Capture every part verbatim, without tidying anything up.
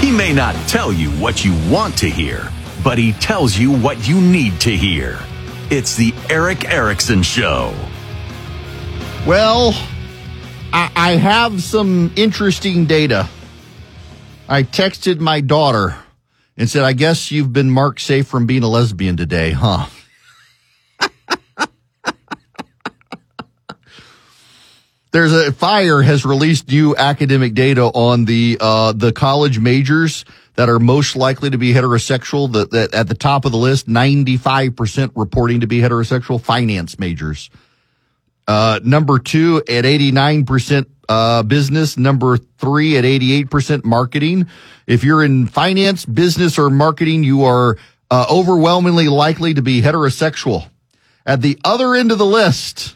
He may not tell you what you want to hear, but he tells you what you need to hear. It's the Erick Erickson Show. Well, I, I have some interesting data. I texted my daughter and said, I guess you've been marked safe from being a lesbian today, huh? There's a Fire has released new academic data on the uh, the college majors that are most likely to be heterosexual. That, that at the top of the list, ninety-five percent reporting to be heterosexual. Finance majors. Uh, number two at eighty-nine percent uh, business. Number three at eighty-eight percent marketing. If you're in finance, business, or marketing, you are uh, overwhelmingly likely to be heterosexual. At the other end of the list,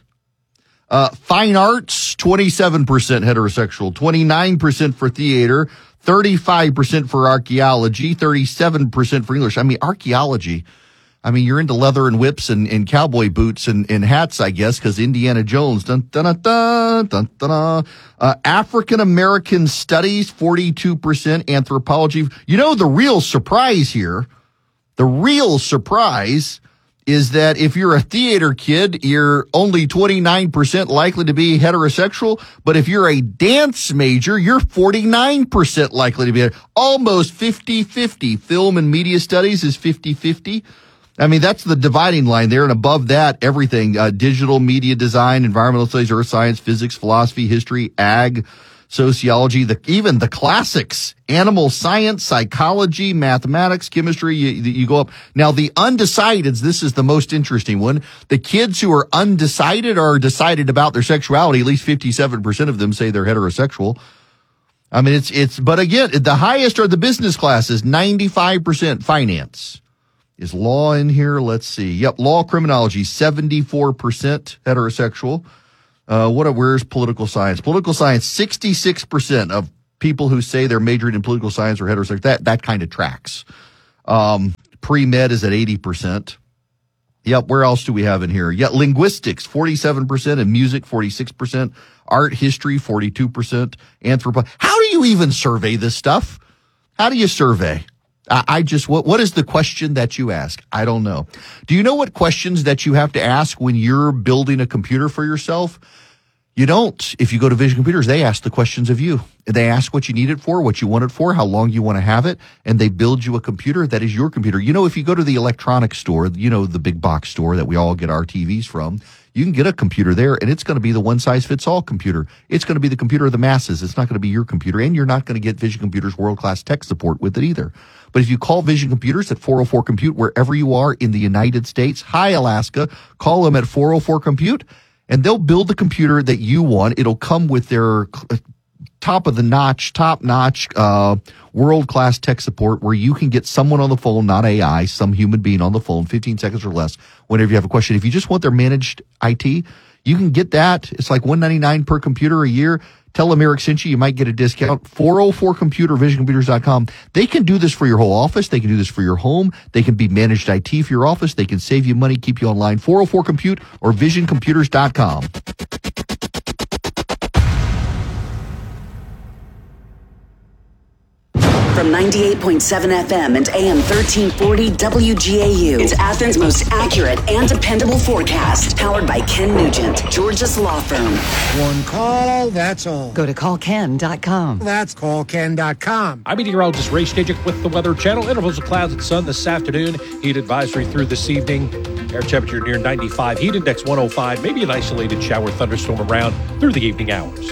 Uh, fine arts, twenty-seven percent heterosexual, twenty-nine percent for theater, thirty-five percent for archaeology, thirty-seven percent for English. I mean, archaeology, I mean, you're into leather and whips and, and cowboy boots and, and hats, I guess, because Indiana Jones. Dun, dun, dun, dun, dun, dun, dun. Uh, African-American studies, forty-two percent, anthropology. You know, the real surprise here, the real surprise is that if you're a theater kid, you're only twenty-nine percent likely to be heterosexual. But if you're a dance major, you're forty-nine percent likely to be almost fifty-fifty. Film and media studies is fifty-fifty. I mean, that's the dividing line there. And above that, everything, uh, digital media design, environmental studies, earth science, physics, philosophy, history, ag, sociology, the, even the classics, animal science, psychology, mathematics, chemistry, you, you go up. Now, the undecideds, this is the most interesting one. The kids who are undecided or decided about their sexuality, at least fifty-seven percent of them say they're heterosexual. I mean, it's, it's, but again, the highest are the business classes, ninety-five percent finance. Is law in here? Let's see. Yep. Law, criminology, seventy-four percent heterosexual. Uh, what, where's political science? Political science, sixty-six percent of people who say they're majoring in political science are heterosexual. That, that kind of tracks. Um, pre-med is at eighty percent. Yep. Where else do we have in here? Yeah. Linguistics, forty-seven percent, and music, forty-six percent. Art, history, forty-two percent. Anthropo. How do you even survey this stuff? How do you survey? I, I just, what, what is the question that you ask? I don't know. Do you know what questions that you have to ask when you're building a computer for yourself? You don't. If you go to Vision Computers, they ask the questions of you. They ask what you need it for, what you want it for, how long you want to have it, and they build you a computer that is your computer. You know, if you go to the electronics store, you know, the big box store that we all get our T Vs from, you can get a computer there, and it's going to be the one-size-fits-all computer. It's going to be the computer of the masses. It's not going to be your computer, and you're not going to get Vision Computers world-class tech support with it either. But if you call Vision Computers at four oh four compute, wherever you are in the United States, hi, Alaska, call them at four oh four compute, and they'll build the computer that you want. It'll come with their top-of-the-notch, top-notch, uh, world-class tech support where you can get someone on the phone, not A I, some human being on the phone, fifteen seconds or less, whenever you have a question. If you just want their managed I T, you can get that. It's like one hundred ninety-nine dollars per computer a year. Tell them Eric sent you. You might get a discount. four oh four computer, vision computers dot com. They can do this for your whole office. They can do this for your home. They can be managed I T for your office. They can save you money, keep you online. four oh four compute or vision computers dot com. From ninety-eight point seven F M and A M thirteen forty W G A U. It's Athens' most accurate and dependable forecast. Powered by Ken Nugent, Georgia's law firm. One call, that's all. Go to call ken dot com. That's call ken dot com. I'm meteorologist Ray Stajic with the Weather Channel. Intervals of clouds and sun this afternoon. Heat advisory through this evening. Air temperature near ninety-five. Heat index one oh five. Maybe an isolated shower thunderstorm around through the evening hours.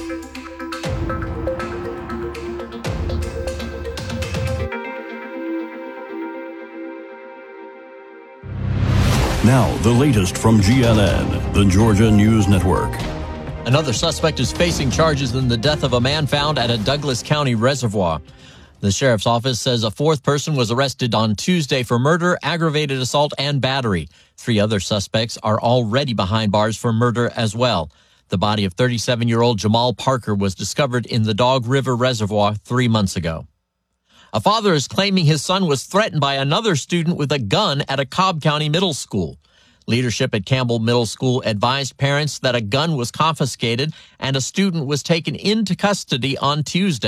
Now, the latest from G N N, the Georgia News Network. Another suspect is facing charges in the death of a man found at a Douglas County reservoir. The sheriff's office says a fourth person was arrested on Tuesday for murder, aggravated assault, and battery. Three other suspects are already behind bars for murder as well. The body of thirty-seven-year-old Jamal Parker was discovered in the Dog River Reservoir three months ago. A father is claiming his son was threatened by another student with a gun at a Cobb County middle school. Leadership at Campbell Middle School advised parents that a gun was confiscated and a student was taken into custody on Tuesday.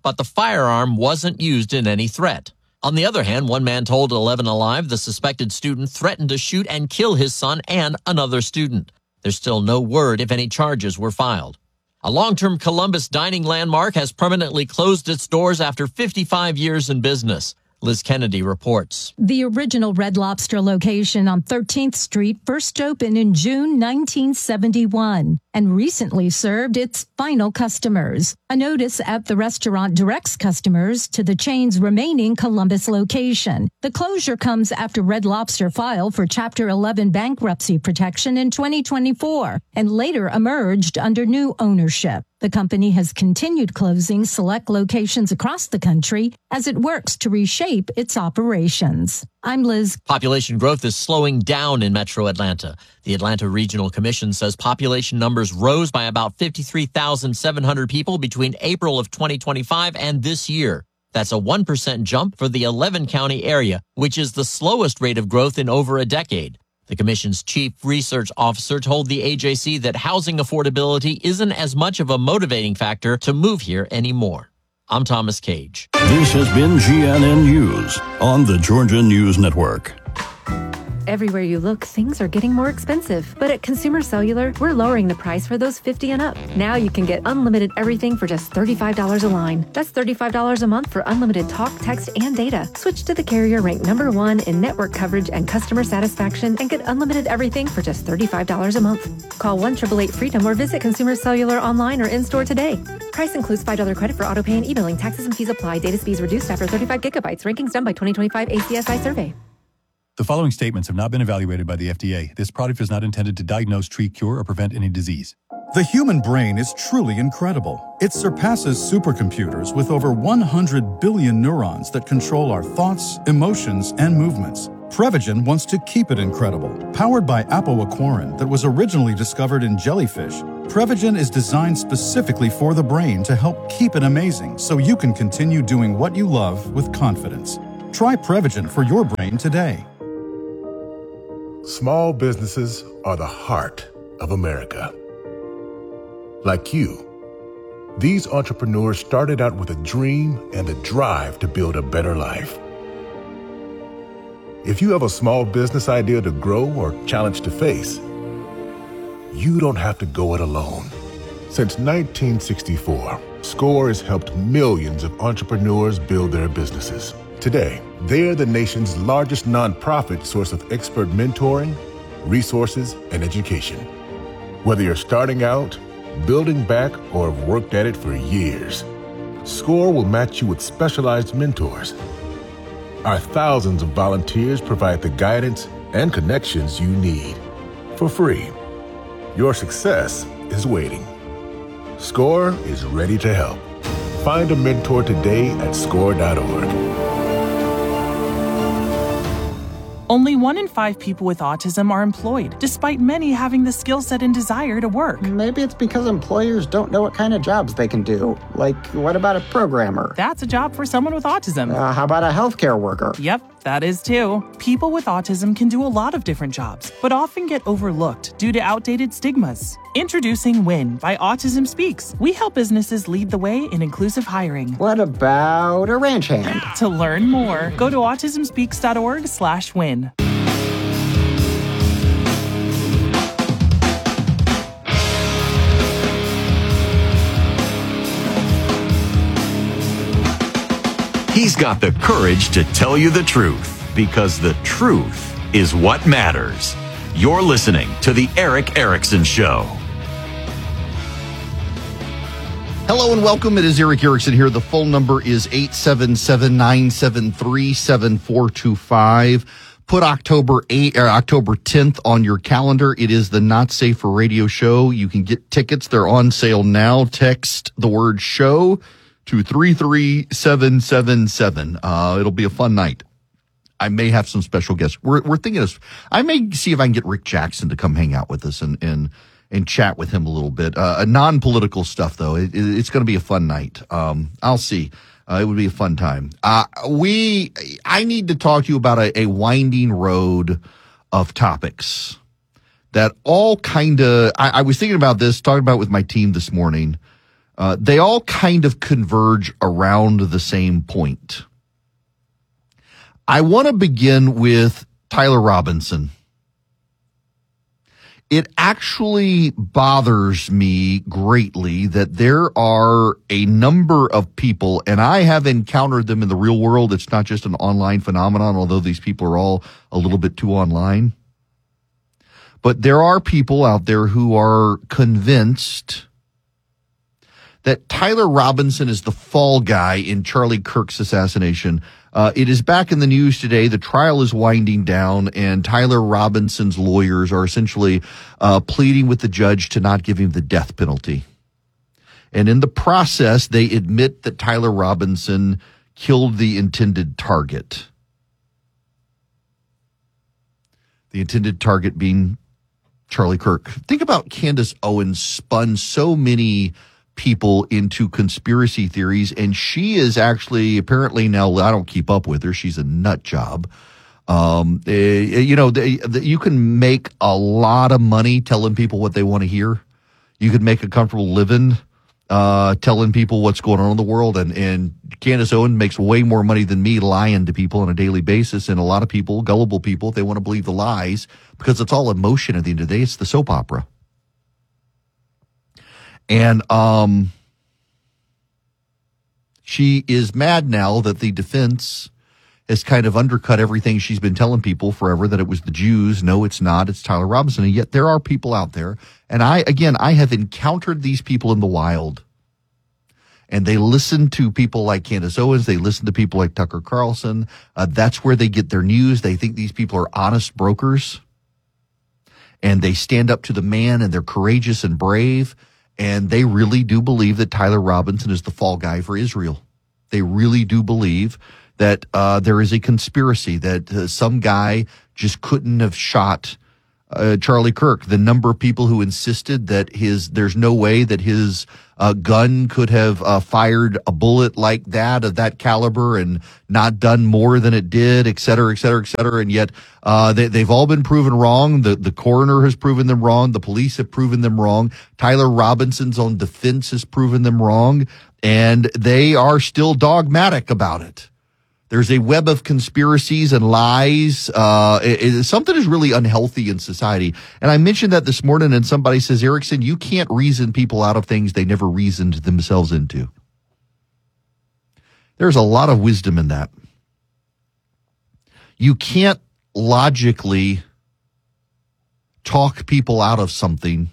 but the firearm wasn't used in any threat. On the other hand, one man told eleven Alive the suspected student threatened to shoot and kill his son and another student. There's still no word if any charges were filed. A long-term Columbus dining landmark has permanently closed its doors after fifty-five years in business. Liz Kennedy reports. The original Red Lobster location on thirteenth Street first opened in June nineteen seventy-one and recently served its final customers. A notice at the restaurant directs customers to the chain's remaining Columbus location. The closure comes after Red Lobster filed for Chapter eleven bankruptcy protection in twenty twenty-four and later emerged under new ownership. The company has continued closing select locations across the country as it works to reshape its operations. I'm Liz. Population growth is slowing down in Metro Atlanta. The Atlanta Regional Commission says population numbers rose by about fifty-three thousand seven hundred people between April of twenty twenty-five and this year. That's a one percent jump for the eleven county area, which is the slowest rate of growth in over a decade. The commission's chief research officer told the A J C that housing affordability isn't as much of a motivating factor to move here anymore. I'm Thomas Cage. This has been G N N News on the Georgia News Network. Everywhere you look, things are getting more expensive. But at Consumer Cellular, we're lowering the price for those fifty and up. Now you can get unlimited everything for just thirty-five dollars a line. That's thirty-five dollars a month for unlimited talk, text, and data. Switch to the carrier ranked number one in network coverage and customer satisfaction and get unlimited everything for just thirty-five dollars a month. Call one eight eight eight freedom or visit Consumer Cellular online or in-store today. Price includes five dollars credit for autopay and e-billing. Taxes and fees apply. Data speeds reduced after thirty-five gigabytes. Rankings done by twenty twenty-five A C S I survey. The following statements have not been evaluated by the F D A. This product is not intended to diagnose, treat, cure, or prevent any disease. The human brain is truly incredible. It surpasses supercomputers with over one hundred billion neurons that control our thoughts, emotions, and movements. Prevagen wants to keep it incredible. Powered by apoaquarin that was originally discovered in jellyfish, Prevagen is designed specifically for the brain to help keep it amazing so you can continue doing what you love with confidence. Try Prevagen for your brain today. Small businesses are the heart of America. Like you, these entrepreneurs started out with a dream and a drive to build a better life. If you have a small business idea to grow or challenge to face, you don't have to go it alone. Since nineteen sixty-four, SCORE has helped millions of entrepreneurs build their businesses. Today, they're the nation's largest nonprofit source of expert mentoring, resources, and education. Whether you're starting out, building back, or have worked at it for years, SCORE will match you with specialized mentors. Our thousands of volunteers provide the guidance and connections you need for free. Your success is waiting. SCORE is ready to help. Find a mentor today at score dot org. Only one in five people with autism are employed, despite many having the skill set and desire to work. Maybe it's because employers don't know what kind of jobs they can do. Like, what about a programmer? That's a job for someone with autism. Uh, how about a healthcare worker? Yep, that is too. People with autism can do a lot of different jobs, but often get overlooked due to outdated stigmas. Introducing WIN by Autism Speaks. We help businesses lead the way in inclusive hiring. What about a ranch hand? To learn more, go to autism speaks dot org slash win. He's got the courage to tell you the truth, because the truth is what matters. You're listening to The Erick Erickson Show. Hello and welcome. It is Erick Erickson here. The phone number is eight seven seven, nine seven three, seven four two five. Put October eighth or October tenth on your calendar. It is the Not Safe for Radio show. You can get tickets. They're on sale now. Text the word show to three three seven seven seven. Uh, it'll be a fun night. I may have some special guests. We're we're thinking of, I may see if I can get Rick Jackson to come hang out with us and and and chat with him a little bit. Uh, non-political stuff though. It, it, it's going to be a fun night. Um, I'll see. Uh, it would be a fun time. Uh, we, I need to talk to you about a, a winding road of topics that all kind of, I, I was thinking about this, talking about it with my team this morning. Uh, they all kind of converge around the same point. I want to begin with Tyler Robinson. It actually bothers me greatly that there are a number of people, and I have encountered them in the real world. It's not just an online phenomenon, although these people are all a little bit too online. But there are people out there who are convinced that Tyler Robinson is the fall guy in Charlie Kirk's assassination. Uh, it is back in the news today. The trial is winding down, and Tyler Robinson's lawyers are essentially uh, pleading with the judge to not give him the death penalty. And in the process, they admit that Tyler Robinson killed the intended target. The intended target being Charlie Kirk. Think about Candace Owens spun so many people into conspiracy theories, and she is actually apparently now, I don't keep up with her, she's a nut job. Um, uh, you know, they, the, you can make a lot of money telling people what they want to hear. You can make a comfortable living uh, telling people what's going on in the world, and, and Candace Owens makes way more money than me lying to people on a daily basis, and a lot of people, gullible people, they want to believe the lies because it's all emotion at the end of the day. It's the soap opera. And um, she is mad now that the defense has kind of undercut everything she's been telling people forever, that it was the Jews. No, it's not. It's Tyler Robinson. And yet there are people out there. And I, again, I have encountered these people in the wild. And they listen to people like Candace Owens. They listen to people like Tucker Carlson. Uh, that's where they get their news. They think these people are honest brokers. And they stand up to the man, and they're courageous and brave. And they really do believe that Tyler Robinson is the fall guy for Israel. They really do believe that uh, there is a conspiracy, that uh, some guy just couldn't have shot uh, Charlie Kirk. The number of people who insisted that his there's no way that his uh, gun could have uh, fired a bullet like that of that caliber and not done more than it did, et cetera, et cetera, et cetera. And yet uh, they, they've all been proven wrong. The, the coroner has proven them wrong. The police have proven them wrong. Tyler Robinson's own defense has proven them wrong. And they are still dogmatic about it. There's a web of conspiracies and lies. Uh, it, it, something is really unhealthy in society. And I mentioned that this morning, and somebody says, Erickson, you can't reason people out of things they never reasoned themselves into. There's a lot of wisdom in that. You can't logically talk people out of something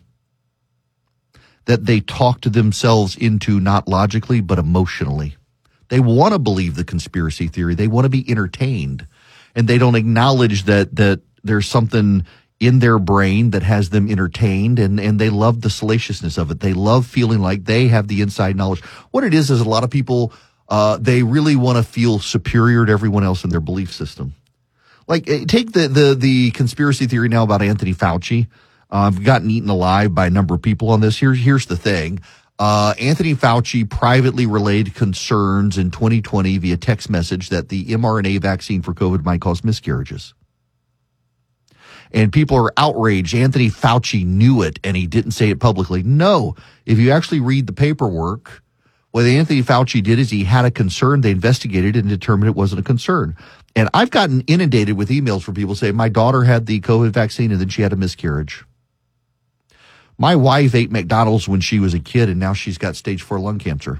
that they talk to themselves into, not logically, but emotionally. They want to believe the conspiracy theory. They want to be entertained, and they don't acknowledge that that there's something in their brain that has them entertained, and, and they love the salaciousness of it. They love feeling like they have the inside knowledge. What it is is a lot of people, uh, they really want to feel superior to everyone else in their belief system. Like, take the, the, the conspiracy theory now about Anthony Fauci. Uh, I've gotten eaten alive by a number of people on this. Here's, here's the thing. Uh, Anthony Fauci privately relayed concerns in twenty twenty via text message that the mRNA vaccine for COVID might cause miscarriages. And people are outraged. Anthony Fauci knew it, and he didn't say it publicly. No, if you actually read the paperwork, what Anthony Fauci did is he had a concern. They investigated it and determined it wasn't a concern. And I've gotten inundated with emails from people saying, my daughter had the COVID vaccine and then she had a miscarriage. My wife ate McDonald's when she was a kid, and now she's got stage four lung cancer.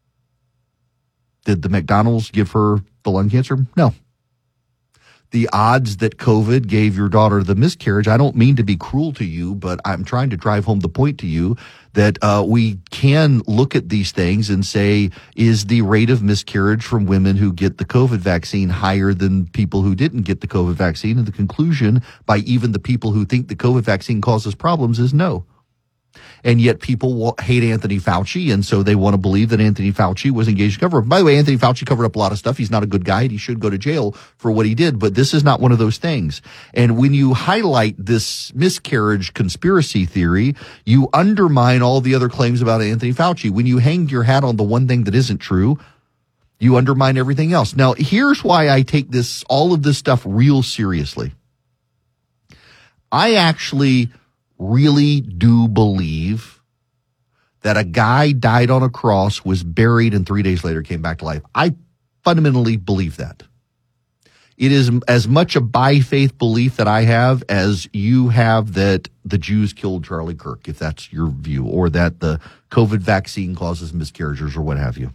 Did the McDonald's give her the lung cancer? No. The odds that COVID gave your daughter the miscarriage, I don't mean to be cruel to you, but I'm trying to drive home the point to you that uh, we can look at these things and say, is the rate of miscarriage from women who get the COVID vaccine higher than people who didn't get the COVID vaccine? And the conclusion by even the people who think the COVID vaccine causes problems is no. And yet people hate Anthony Fauci, and so they want to believe that Anthony Fauci was engaged in cover-up. By the way, Anthony Fauci covered up a lot of stuff. He's not a good guy, and he should go to jail for what he did, but this is not one of those things. And when you highlight this miscarriage conspiracy theory, you undermine all the other claims about Anthony Fauci. When you hang your hat on the one thing that isn't true, you undermine everything else. Now, here's why I take this, all of this stuff real seriously. I actually really do believe that a guy died on a cross, was buried, and three days later came back to life. I fundamentally believe that. It is as much a by faith belief that I have as you have that the Jews killed Charlie Kirk, if that's your view, or that the COVID vaccine causes miscarriages or what have you.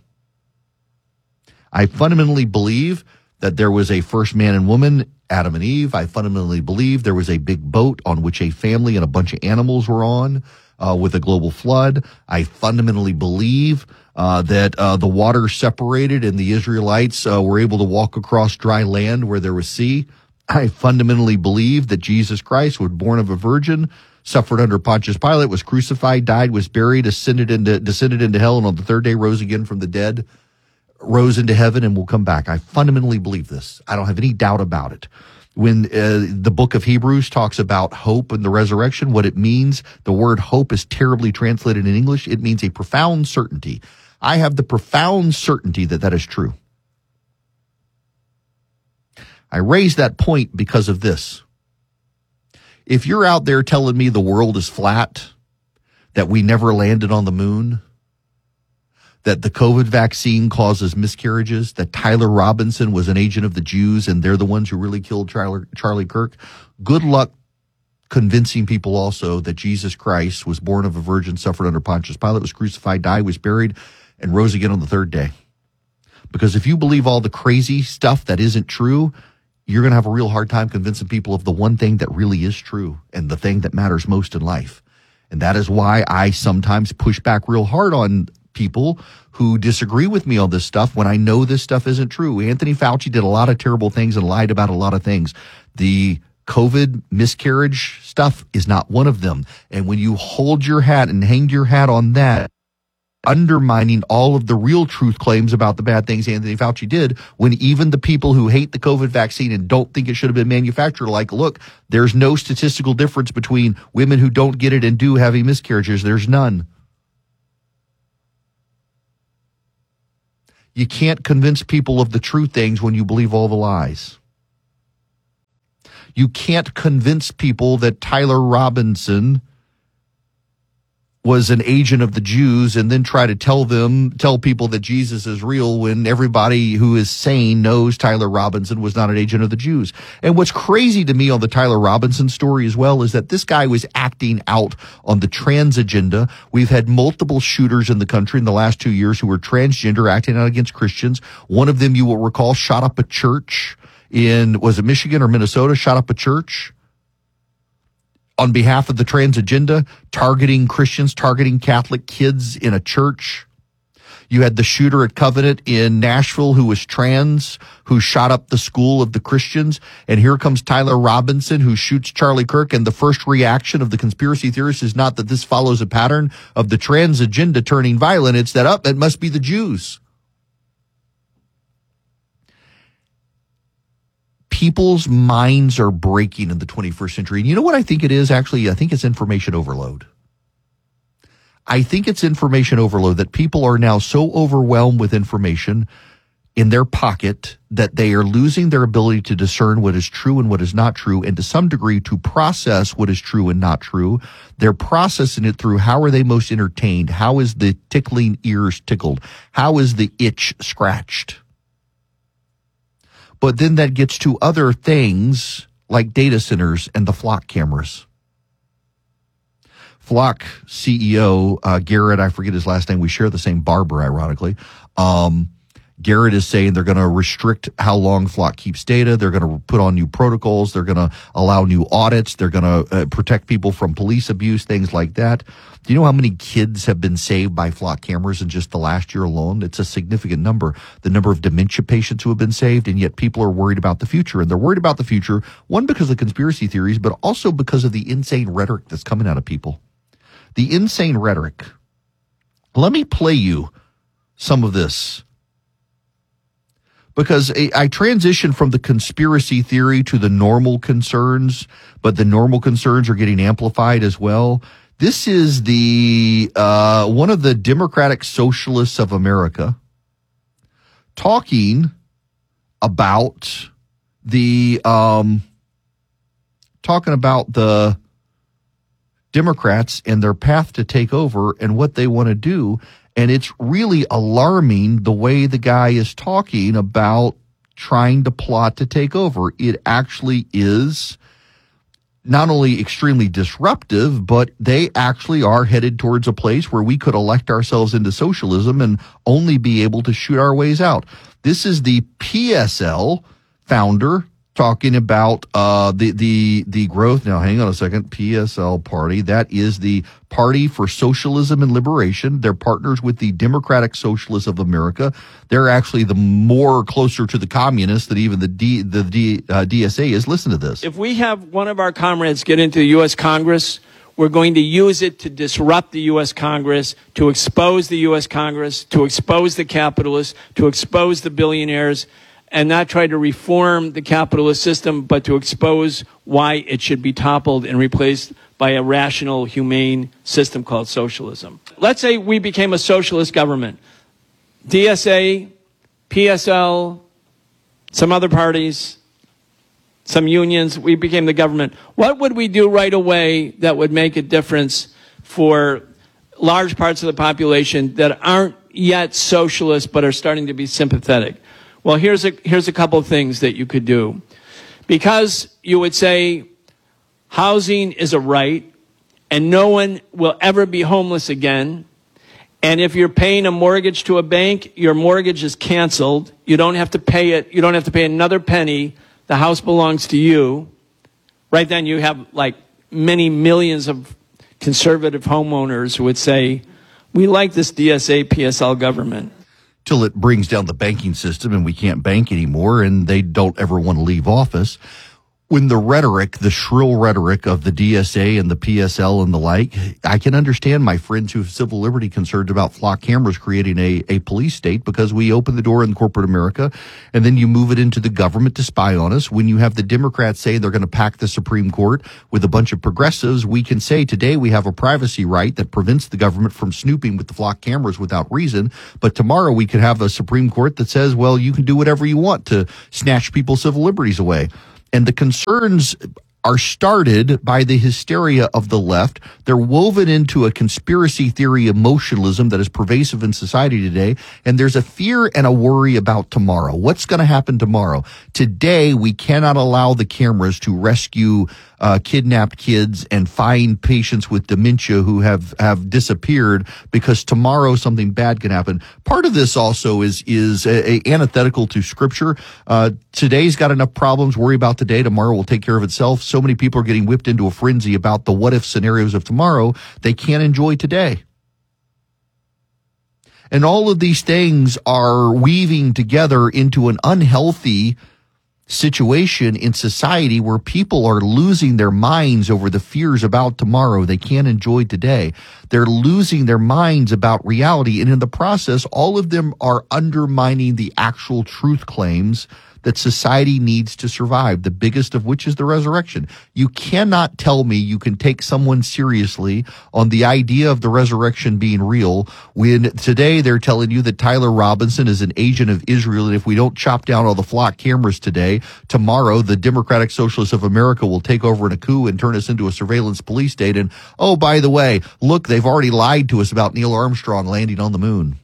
I fundamentally believe that there was a first man and woman, Adam and Eve. I fundamentally believe there was a big boat on which a family and a bunch of animals were on uh, with a global flood. I fundamentally believe Uh, that uh, the water separated and the Israelites uh, were able to walk across dry land where there was sea. I fundamentally believe that Jesus Christ was born of a virgin, suffered under Pontius Pilate, was crucified, died, was buried, ascended into, descended into hell, and on the third day rose again from the dead, rose into heaven, and will come back. I fundamentally believe this. I don't have any doubt about it. When uh, the book of Hebrews talks about hope and the resurrection, what it means, the word hope is terribly translated in English. It means a profound certainty. I have the profound certainty that that is true. I raise that point because of this. If you're out there telling me the world is flat, that we never landed on the moon, that the COVID vaccine causes miscarriages, that Tyler Robinson was an agent of the Jews and they're the ones who really killed Charlie, Charlie Kirk, good luck convincing people also that Jesus Christ was born of a virgin, suffered under Pontius Pilate, was crucified, died, was buried, and rose again on the third day. Because if you believe all the crazy stuff that isn't true, you're going to have a real hard time convincing people of the one thing that really is true and the thing that matters most in life. And that is why I sometimes push back real hard on people who disagree with me on this stuff when I know this stuff isn't true. Anthony Fauci did a lot of terrible things and lied about a lot of things. The COVID miscarriage stuff is not one of them. And when you hold your hat and hang your hat on that, undermining all of the real truth claims about the bad things Anthony Fauci did, when even the people who hate the COVID vaccine and don't think it should have been manufactured, like, look, there's no statistical difference between women who don't get it and do having miscarriages. There's none. You can't convince people of the true things when you believe all the lies. You can't convince people that Tyler Robinson was an agent of the Jews and then try to tell them, tell people that Jesus is real when everybody who is sane knows Tyler Robinson was not an agent of the Jews. And what's crazy to me on the Tyler Robinson story as well is that this guy was acting out on the trans agenda. We've had multiple shooters in the country in the last two years who were transgender, acting out against Christians. One of them, you will recall, shot up a church in, was it Michigan or Minnesota, shot up a church on behalf of the trans agenda, targeting Christians, targeting Catholic kids in a church. You had the shooter at Covenant in Nashville who was trans, who shot up the school of the Christians. And here comes Tyler Robinson, who shoots Charlie Kirk. And the first reaction of the conspiracy theorists is not that this follows a pattern of the trans agenda turning violent. It's that, up, oh, it must be the Jews. People's minds are breaking in the twenty-first century. And you know what I think it is, actually? I think it's information overload. I think it's information overload, that people are now so overwhelmed with information in their pocket that they are losing their ability to discern what is true and what is not true, and to some degree to process what is true and not true. They're processing it through how are they most entertained? How is the tickling ears tickled? How is the itch scratched? But then that gets to other things like data centers and the Flock cameras. Flock C E O, uh, Garrett, I forget his last name. We share the same barber, ironically. Um, Garrett is saying they're going to restrict how long Flock keeps data. They're going to put on new protocols. They're going to allow new audits. They're going to uh, protect people from police abuse, things like that. Do you know how many kids have been saved by Flock cameras in just the last year alone? It's a significant number. The number of dementia patients who have been saved, and yet people are worried about the future. And they're worried about the future, one, because of conspiracy theories, but also because of the insane rhetoric that's coming out of people. The insane rhetoric. Let me play you some of this, because I transitioned from the conspiracy theory to the normal concerns, but the normal concerns are getting amplified as well. This is the uh, one of the Democratic Socialists of America talking about the um, talking about the Democrats and their path to take over and what they want to do. And it's really alarming the way the guy is talking about trying to plot to take over. It actually is not only extremely disruptive, but they actually are headed towards a place where we could elect ourselves into socialism and only be able to shoot our ways out. This is the P S L founder talking about uh, the the the growth. Now, hang on a second. P S L party. That is the Party for Socialism and Liberation. They're partners with the Democratic Socialists of America. They're actually the more closer to the communists than even the D, the D, uh, D S A is. Listen to this. If we have one of our comrades get into the U S Congress, we're going to use it to disrupt the U S Congress, to expose the U S Congress, to expose the capitalists, to expose the billionaires, and not try to reform the capitalist system, but to expose why it should be toppled and replaced by a rational, humane system called socialism. Let's say we became a socialist government. D S A, P S L, some other parties, some unions, we became the government. What would we do right away that would make a difference for large parts of the population that aren't yet socialist but are starting to be sympathetic? Well, here's a, here's a couple of things that you could do. Because you would say housing is a right and no one will ever be homeless again. And if you're paying a mortgage to a bank, your mortgage is canceled. You don't have to pay it. You don't have to pay another penny. The house belongs to you. Right then you have like many millions of conservative homeowners who would say, we like this D S A P S L government. Till it brings down the banking system and we can't bank anymore and they don't ever want to leave office. When the rhetoric, the shrill rhetoric of the D S A and the P S L and the like, I can understand my friends who have civil liberty concerns about flock cameras creating a, a police state, because we open the door in corporate America and then you move it into the government to spy on us. When you have the Democrats say they're going to pack the Supreme Court with a bunch of progressives, we can say today we have a privacy right that prevents the government from snooping with the flock cameras without reason. But tomorrow we could have a Supreme Court that says, well, you can do whatever you want to snatch people's civil liberties away. And the concerns are started by the hysteria of the left. They're woven into a conspiracy theory emotionalism that is pervasive in society today. And there's a fear and a worry about tomorrow. What's going to happen tomorrow? Today, we cannot allow the cameras to rescue uh, kidnapped kids and find patients with dementia who have, have disappeared, because tomorrow something bad can happen. Part of this also is, is a, a antithetical to scripture. Uh, today's got enough problems. Worry about today. Tomorrow will take care of itself. So many people are getting whipped into a frenzy about the what if scenarios of tomorrow. They can't enjoy today. And all of these things are weaving together into an unhealthy situation in society where people are losing their minds over the fears about tomorrow. They can't enjoy today. They're losing their minds about reality. And in the process, all of them are undermining the actual truth claims that society needs to survive, the biggest of which is the resurrection. You cannot tell me you can take someone seriously on the idea of the resurrection being real when today they're telling you that Tyler Robinson is an agent of Israel, and if we don't chop down all the flock cameras today, tomorrow the Democratic Socialists of America will take over in a coup and turn us into a surveillance police state. And, oh, by the way, look, they've already lied to us about Neil Armstrong landing on the moon.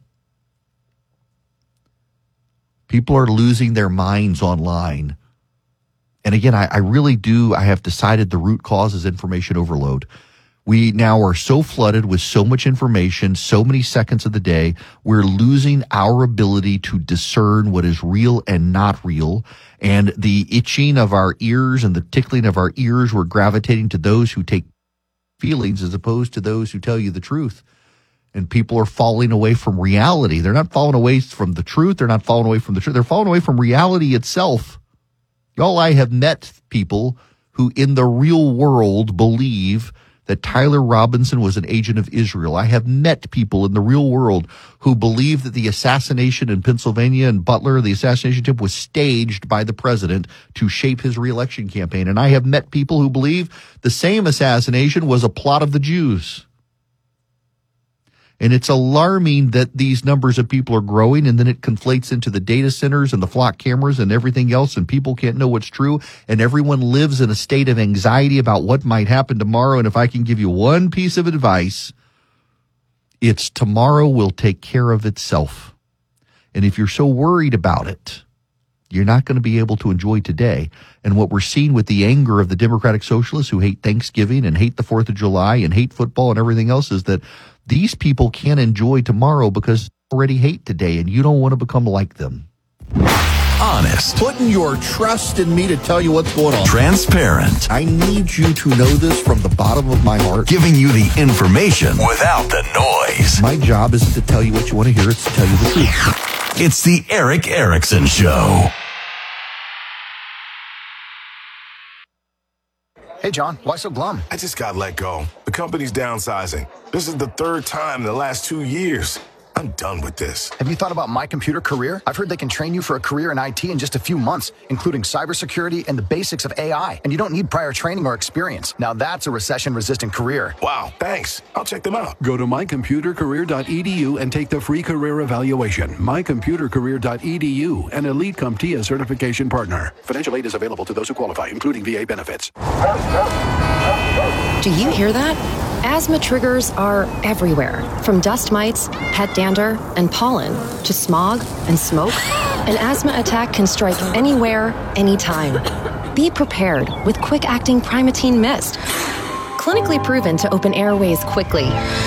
People are losing their minds online. And again, I, I really do, I have decided the root cause is information overload. We now are so flooded with so much information, so many seconds of the day, we're losing our ability to discern what is real and not real. And the itching of our ears and the tickling of our ears, we're gravitating to those who take feelings as opposed to those who tell you the truth. And people are falling away from reality. They're not falling away from the truth. They're not falling away from the truth. They're falling away from reality itself. Y'all, I have met people who in the real world believe that Tyler Robinson was an agent of Israel. I have met people in the real world who believe that the assassination in Pennsylvania and Butler, the assassination attempt, was staged by the president to shape his reelection campaign. And I have met people who believe the same assassination was a plot of the Jews. And it's alarming that these numbers of people are growing, and then it conflates into the data centers and the flock cameras and everything else, and people can't know what's true, and everyone lives in a state of anxiety about what might happen tomorrow. And if I can give you one piece of advice, it's tomorrow will take care of itself. And if you're so worried about it, you're not going to be able to enjoy today. And what we're seeing with the anger of the Democratic Socialists who hate Thanksgiving and hate the fourth of July and hate football and everything else is that these people can't enjoy tomorrow because they already hate today, and you don't want to become like them. Honest. Putting your trust in me to tell you what's going on. Transparent. I need you to know this from the bottom of my heart. Giving you the information without the noise. My job isn't to tell you what you want to hear, it's to tell you the truth. It's the Erick Erickson Show. Hey, John, why so glum? I just got let go. The company's downsizing. This is the third time in the last two years. I'm done with this. Have you thought about My Computer Career? I've heard they can train you for a career in I T in just a few months, including cybersecurity and the basics of A I. And you don't need prior training or experience. Now that's a recession-resistant career. Wow, thanks. I'll check them out. Go to my computer career dot e d u and take the free career evaluation. my computer career dot e d u, an Elite CompTIA certification partner. Financial aid is available to those who qualify, including V A benefits. Do you hear that? Asthma triggers are everywhere, from dust mites, pet dander, and pollen, to smog and smoke. An asthma attack can strike anywhere, anytime. Be prepared with quick-acting Primatene Mist. Clinically proven to open airways quickly.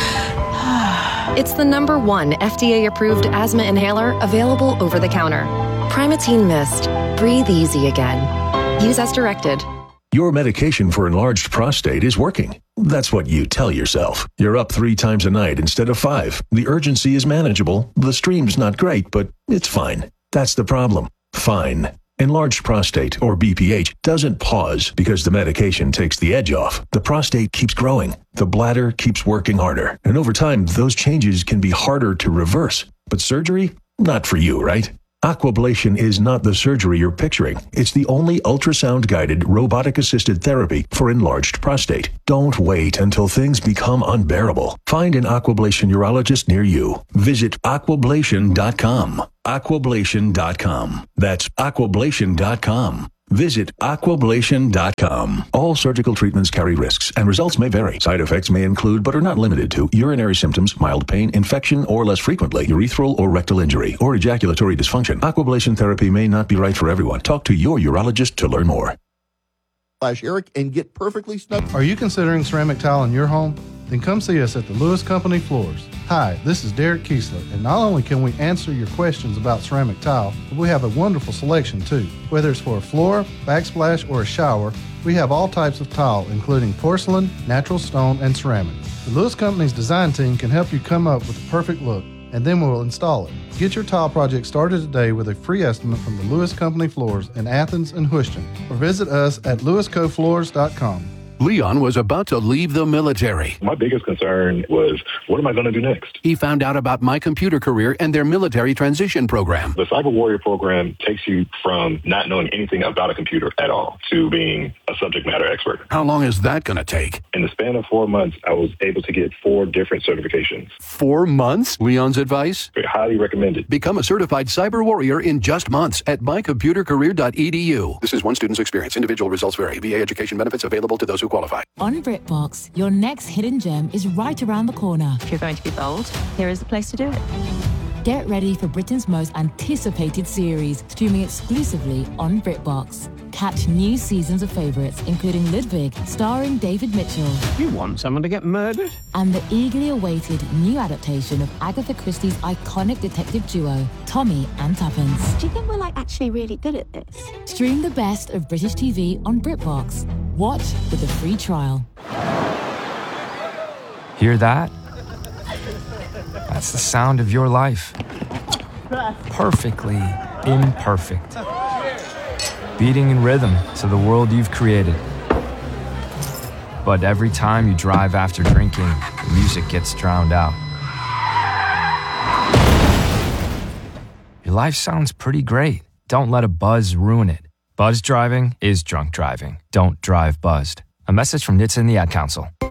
It's the number one F D A-approved asthma inhaler available over the counter. Primatene Mist. Breathe easy again. Use as directed. Your medication for enlarged prostate is working. That's what you tell yourself. You're up three times a night instead of five. The urgency is manageable. The stream's not great, but it's fine. That's the problem. Fine. Enlarged prostate, or B P H, doesn't pause because the medication takes the edge off. The prostate keeps growing. The bladder keeps working harder. And over time, those changes can be harder to reverse. But surgery? Not for you, right? Aquablation is not the surgery you're picturing. It's the only ultrasound-guided, robotic-assisted therapy for enlarged prostate. Don't wait until things become unbearable. Find an Aquablation urologist near you. Visit aquablation dot com. aquablation dot com. That's aquablation dot com. Visit aquablation dot com. All surgical treatments carry risks, and results may vary. Side effects may include, but are not limited to, urinary symptoms, mild pain, infection, or less frequently, urethral or rectal injury, or ejaculatory dysfunction. Aquablation therapy may not be right for everyone. Talk to your urologist to learn more. Slash Eric and get perfectly snug. Are you considering ceramic tile in your home? Then come see us at the Lewis Company Floors. Hi, this is Derek Kiesler, and not only can we answer your questions about ceramic tile, but we have a wonderful selection too. Whether it's for a floor, backsplash, or a shower, we have all types of tile, including porcelain, natural stone, and ceramic. The Lewis Company's design team can help you come up with the perfect look, and then we'll install it. Get your tile project started today with a free estimate from the Lewis Company Floors in Athens and Houston, or visit us at lewis co floors dot com. Leon was about to leave the military. My biggest concern was, what am I going to do next? He found out about My Computer Career and their military transition program. The Cyber Warrior program takes you from not knowing anything about a computer at all to being a subject matter expert. How long is that going to take? In the span of four months, I was able to get four different certifications. Four months? Leon's advice? Highly recommended. Become a certified cyber warrior in just months at my computer career dot e d u. This is one student's experience. Individual results vary. V A education benefits available to those who qualify. On BritBox, your next hidden gem is right around the corner. If you're going to be bold, here is the place to do it. Get ready for Britain's most anticipated series, streaming exclusively on BritBox. Catch new seasons of favourites, including Ludwig, starring David Mitchell. You want someone to get murdered? And the eagerly awaited new adaptation of Agatha Christie's iconic detective duo, Tommy and Tuppence. Do you think we're like actually really good at this? Stream the best of British T V on BritBox. Watch with a free trial. Hear that? That's the sound of your life. Perfectly imperfect. Beating in rhythm to the world you've created. But every time you drive after drinking, the music gets drowned out. Your life sounds pretty great. Don't let a buzz ruin it. Buzz driving is drunk driving. Don't drive buzzed. A message from N H T S A and the Ad Council.